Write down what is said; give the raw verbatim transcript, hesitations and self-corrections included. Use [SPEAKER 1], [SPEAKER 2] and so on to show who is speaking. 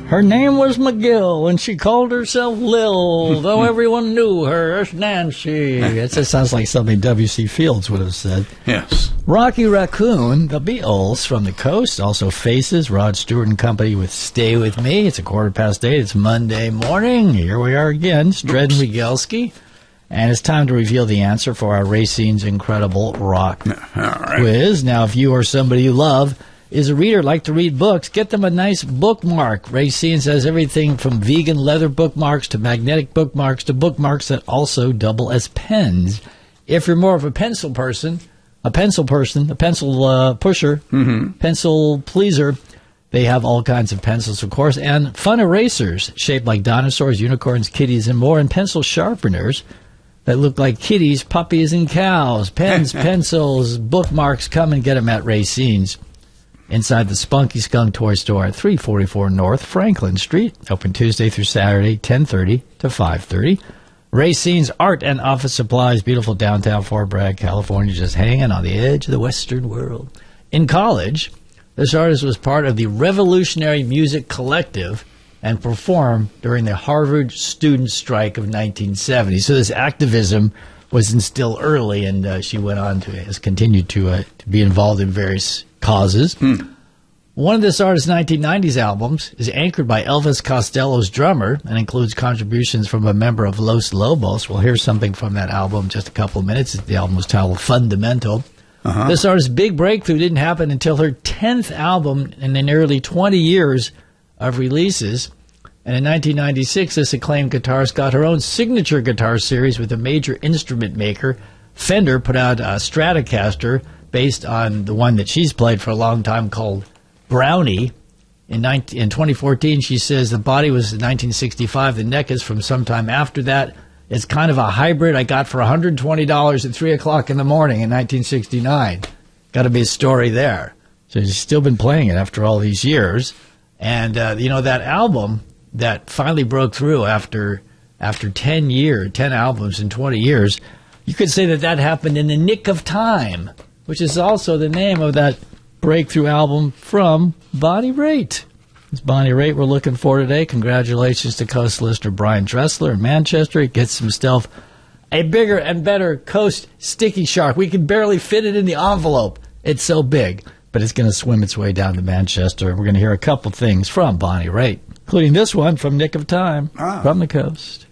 [SPEAKER 1] Her name was McGill, and she called herself Lil, though everyone knew her as Nancy. It just sounds like something W C. Fields would have said.
[SPEAKER 2] Yes.
[SPEAKER 1] Rocky Raccoon, the Beatles from the coast, also Faces, Rod Stewart and Company with Stay With Me. It's a quarter past eight. It's Monday morning. Here we are again, Stred and Wigelski. And it's time to reveal the answer for our Racine's Incredible Rock
[SPEAKER 2] All right.
[SPEAKER 1] quiz. Now, if you or somebody you love is a reader, like to read books, get them a nice bookmark. Racine says everything from vegan leather bookmarks to magnetic bookmarks to bookmarks that also double as pens. If you're more of a pencil person, a pencil person, a pencil uh, pusher,
[SPEAKER 2] Mm-hmm.
[SPEAKER 1] pencil pleaser, they have all kinds of pencils, of course, and fun erasers shaped like dinosaurs, unicorns, kitties, and more, and pencil sharpeners that look like kitties, puppies, and cows. Pens, pencils, bookmarks, come and get them at Racine's. Inside the Spunky Skunk Toy Store at three forty-four North Franklin Street. Open Tuesday through Saturday, ten thirty to five thirty. Racine's Art and Office Supplies, beautiful downtown Fort Bragg, California, just hanging on the edge of the Western world. In college, this artist was part of the Revolutionary Music Collective and performed during the Harvard student strike of nineteen seventy. So this activism was instilled early, and uh, she went on to has continued to uh, to be involved in various causes.
[SPEAKER 2] Hmm.
[SPEAKER 1] One of this artist's nineteen nineties albums is anchored by Elvis Costello's drummer and includes contributions from a member of Los Lobos. We'll hear something from that album in just a couple of minutes. The album was titled Fundamental.
[SPEAKER 2] Uh-huh.
[SPEAKER 1] This artist's big breakthrough didn't happen until her tenth album in the nearly twenty years of releases. And in nineteen ninety-six, this acclaimed guitarist got her own signature guitar series with a major instrument maker. Fender put out a Stratocaster based on the one that she's played for a long time called Brownie. In, nineteen, in twenty fourteen, she says the body was nineteen sixty-five. The neck is from sometime after that. It's kind of a hybrid I got for one hundred twenty dollars at three o'clock in the morning in nineteen sixty-nine. Got to be a story there. So she's still been playing it after all these years. And, uh, you know, that album that finally broke through after after ten years, ten albums in twenty years, you could say that that happened in the nick of time, which is also the name of that breakthrough album from Bonnie Raitt. It's Bonnie Raitt we're looking for today. Congratulations to Coast listener Brian Dressler in Manchester. He gets himself a bigger and better Coast Sticky Shark. We can barely fit it in the envelope. It's so big, but it's going to swim its way down to Manchester. We're going to hear a couple things from Bonnie Raitt, including this one from Nick of Time
[SPEAKER 2] ah.
[SPEAKER 1] from the Coast.